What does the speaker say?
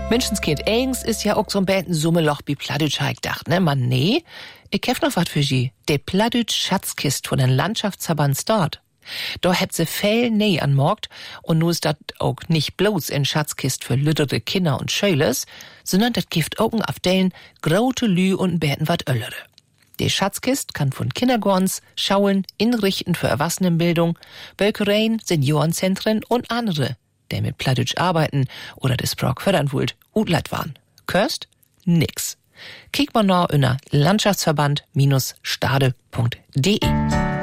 Menschenskind eigens ist ja auch so ein bisschen Summeloch wie Plattdeutsch gedacht, ne? Man, nee, ich hef noch wat für Sie. De Plattdeutsch Schatzkist von den Landschaftsverband dort. Da hebt se viel Näh an Markt und nu ist dat auch nicht bloß in Schatzkist für lüttere Kinder und Schöles, sondern dat gift auch auf den grote Lü und beten wat öllere. Die Schatzkist kann von Kindergartens, Schauen, Inrichten für Erwachsenenbildung, Bölkereien, Seniorenzentren und andere, der mit Plattdeutsch arbeiten oder des Sprach fördern wollt, utlet waren. Körst? Nix. Kiek mal nach unter Landschaftsverband-stade.de.